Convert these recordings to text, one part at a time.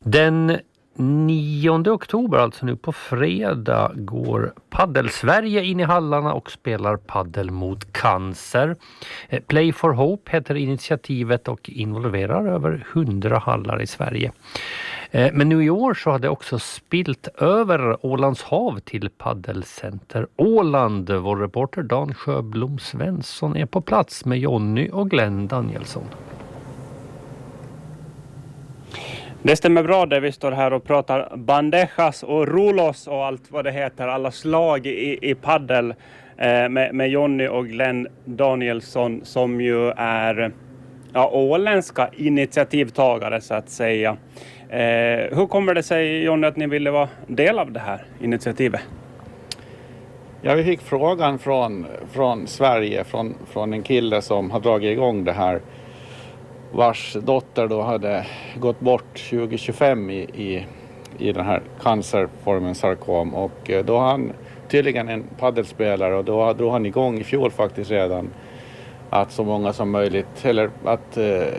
Den 9 oktober, alltså nu på fredag, går Paddel-Sverige in i hallarna och spelar paddel mot cancer. Play for Hope heter initiativet och involverar över 100 hallar i Sverige. Men nu i år så har det också spilt över Ålands hav till Paddelcenter Åland. Vår reporter Dan Sjöblom Svensson är på plats med Jonny och Glenn Danielsson. Det stämmer bra där vi står här och pratar bandejas och rulos och allt vad det heter. Alla slag i paddel med Jonny och Glenn Danielsson som ju är åländska initiativtagare så att säga. Hur kommer det sig, Jonny, att ni ville vara del av det här initiativet? Ja, vi fick frågan från Sverige, från en kille som har dragit igång det här, vars dotter då hade gått bort 2025 i den här cancerformen sarkom. Och då har han tydligen en paddelspelare och då drog han igång i fjol faktiskt redan att så många som möjligt, eller att,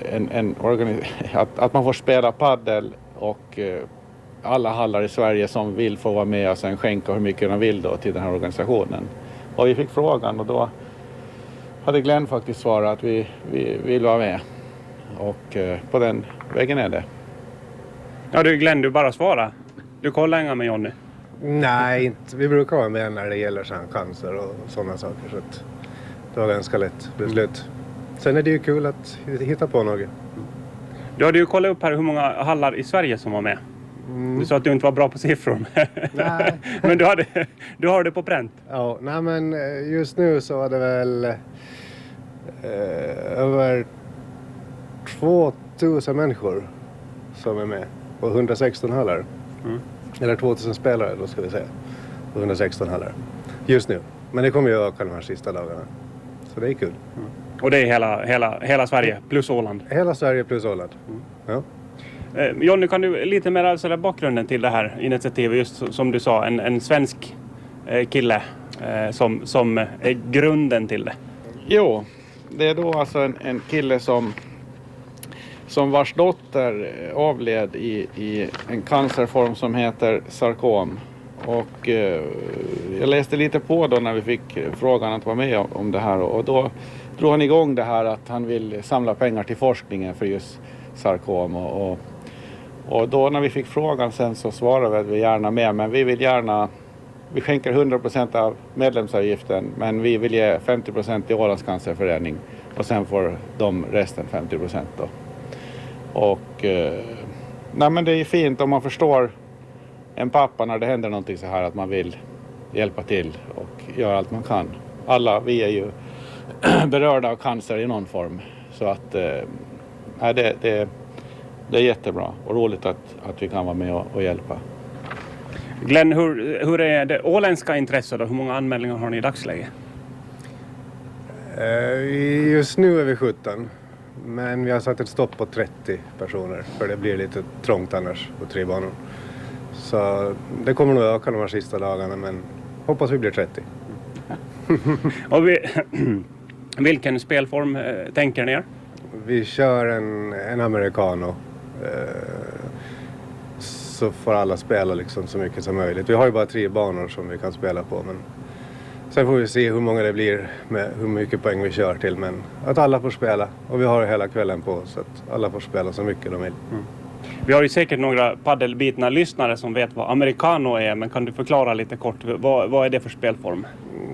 att man får spela paddel och alla hallar i Sverige som vill få vara med och sen skänka hur mycket de vill då till den här organisationen. Och vi fick frågan och då hade Glenn faktiskt svarat att vi vill vara med. Och på den vägen är det. Ja du Glenn, du bara svara. Du kollar inga med Jonny. Nej, inte. Vi brukar vara med när det gäller cancer och sådana saker. Så att det var ganska lätt beslut. Sen är det ju kul att hitta på något. Du hade ju kollat upp här hur många hallar i Sverige som var med. Du sa att du inte var bra på siffror. Nej. Men du har det på pränt. Ja, nej men just nu så var det väl över 2000 människor som är med på 116 hallar. Eller 2000 spelare då ska vi säga. På 116 hallar. Just nu. Men det kommer ju öka de här sista dagarna. Så det är kul. Och det är hela Sverige plus Åland? Hela Sverige plus Åland. Ja. Jonny, kan du lite mer alltså bakgrunden till det här initiativet? Just som du sa, en svensk kille som är grunden till det. Jo, det är då alltså en kille som vars dotter avled i en cancerform som heter sarkom. Och jag läste lite på då när vi fick frågan att vara med om det här. Och då drog han igång det här att han vill samla pengar till forskningen för just sarkom. Och då när vi fick frågan sen så svarade vi gärna med. Men vi skänker 100% av medlemsavgiften. Men vi vill ge 50% till Ålands cancerförening. Och sen får de resten 50% då. Och nej men det är fint om man förstår en pappa när det händer någonting så här att man vill hjälpa till och göra allt man kan. Alla vi är ju berörda av cancer i någon form. Så att det är jättebra och roligt att vi kan vara med och hjälpa. Glenn, hur är det åländska intresset då? Hur många anmälningar har ni i dagsläget? Just nu är vi 17. Men vi har satt ett stopp på 30 personer. För det blir lite trångt annars på 3 banor. Så det kommer nog öka de här sista dagarna. Men hoppas vi blir 30. Och vilken spelform tänker ni er? Vi kör en americano. Så får alla spela liksom så mycket som möjligt. Vi har ju bara 3 banor som vi kan spela på. Men sen får vi se hur många det blir med hur mycket poäng vi kör till. Men att alla får spela. Och vi har hela kvällen på så att alla får spela så mycket de vill. Vi har ju säkert några paddelbitna lyssnare som vet vad americano är. Men kan du förklara lite kort, vad är det för spelform?